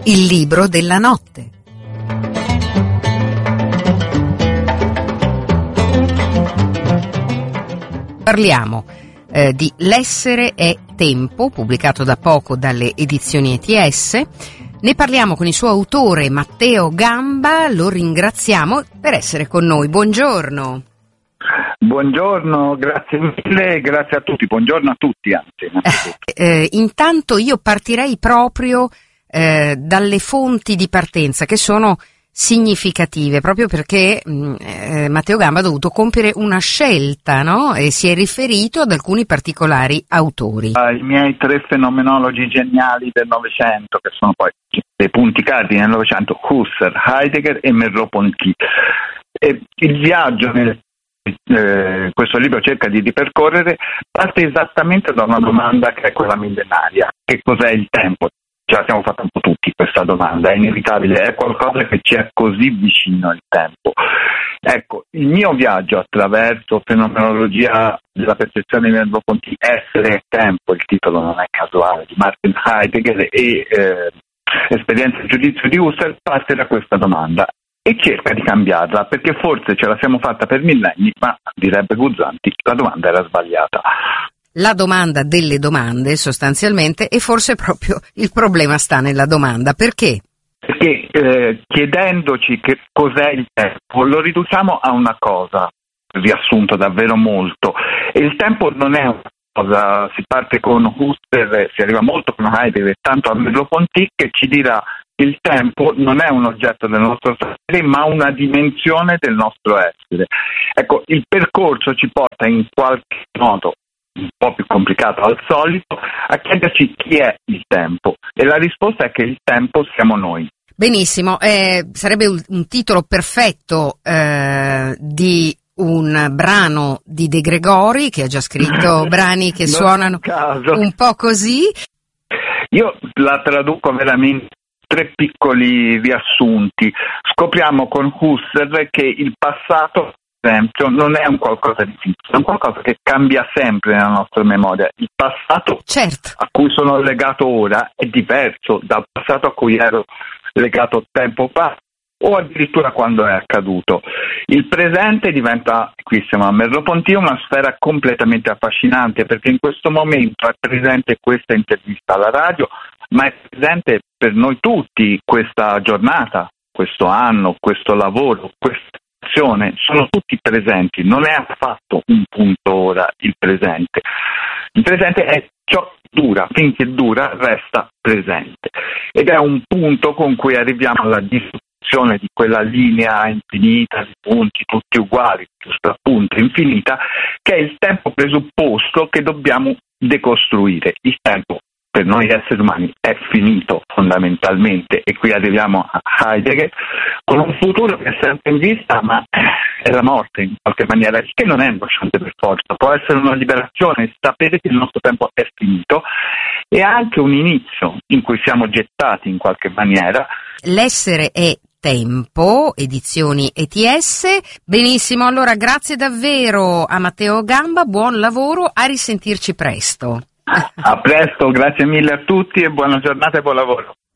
Il libro della notte. Parliamo di L'essere è tempo, pubblicato da poco dalle edizioni ETS. Ne parliamo con il suo autore Matteo Gamba, lo ringraziamo per essere con noi. Buongiorno. Buongiorno, grazie mille, grazie a tutti, buongiorno a tutti anzi. Intanto io partirei proprio dalle fonti di partenza, che sono significative, proprio perché Matteo Gamba ha dovuto compiere una scelta, no? E si è riferito ad alcuni particolari autori. I miei tre fenomenologi geniali del Novecento, che sono poi dei punti cardine del Novecento, Husserl, Heidegger e Merleau-Ponty. E il viaggio questo libro cerca di ripercorrere parte esattamente da una domanda che è quella millenaria: che cos'è il tempo? Ce la siamo fatta un po' tutti questa domanda, è inevitabile, è qualcosa che ci è così vicino il tempo. Ecco, il mio viaggio attraverso fenomenologia della percezione di Merleau-Ponty, Essere e tempo, il titolo non è casuale, di Martin Heidegger, e Esperienza e giudizio di Husserl, parte da questa domanda e cerca di cambiarla, perché forse ce la siamo fatta per millenni, ma, direbbe Guzzanti, la domanda era sbagliata. La domanda delle domande, sostanzialmente, e forse proprio il problema sta nella domanda. Perché? Perché chiedendoci che cos'è il tempo, lo riduciamo a una cosa, riassunto davvero molto, e il tempo non è una cosa, si parte con Husserl, si arriva molto con Heidegger, tanto a Merleau-Ponty, che ci dirà: il tempo non è un oggetto del nostro essere, ma una dimensione del nostro essere. Ecco, il percorso ci porta in qualche modo, un po' più complicato al solito, a chiederci chi è il tempo. E la risposta è che il tempo siamo noi. Benissimo, sarebbe un titolo perfetto di un brano di De Gregori, che ha già scritto brani che suonano un po' così. Io la traduco veramente. Tre piccoli riassunti. Scopriamo con Husserl che il passato, per esempio, non è un qualcosa di fisso, è un qualcosa che cambia sempre nella nostra memoria. Il passato, certo, a cui sono legato ora è diverso dal passato a cui ero legato tempo fa, o addirittura quando è accaduto. Il presente diventa, qui siamo a Merleau-Ponty, una sfera completamente affascinante, perché in questo momento è presente questa intervista alla radio, ma è presente per noi tutti questa giornata, questo anno, questo lavoro, questa azione, sono tutti presenti, non è affatto un punto ora il presente. Il presente è ciò che dura, finché dura resta presente, ed è un punto con cui arriviamo alla discussione di quella linea infinita di punti tutti uguali, giusto appunto infinita, che è il tempo presupposto che dobbiamo decostruire. Il tempo per noi esseri umani è finito fondamentalmente, e qui arriviamo a Heidegger, con un futuro che è sempre in vista, ma è la morte in qualche maniera, che non è angosciante per forza, può essere una liberazione, sapere che il nostro tempo è finito, e anche un inizio in cui siamo gettati in qualche maniera. L'essere è tempo, edizioni ETS. Benissimo, allora grazie davvero a Matteo Gamba, buon lavoro, a risentirci presto. A presto, grazie mille a tutti e buona giornata e buon lavoro.